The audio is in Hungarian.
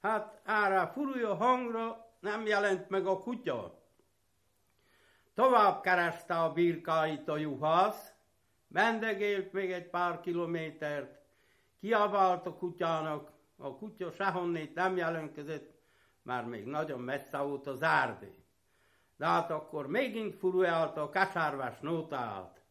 Hát ára furuló hangra nem jelent meg a kutya. Tovább kereste a birkáit a juhász, mendegélt még egy pár kilométert, kiabált a kutyának, a kutya sehonnét nem jelentkezett, már még nagyon messze volt az erdő. De hát akkor megint furujált a kasárvás nótát.